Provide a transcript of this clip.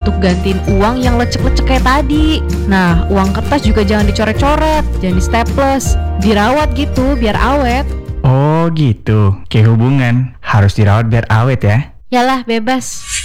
untuk gantiin uang yang lecek-lecek kayak tadi. Nah, uang kertas juga jangan dicoret-coret, jangan di staples, dirawat gitu biar awet. Oh gitu, kayak hubungan harus dirawat biar awet ya. Yalah, bebas.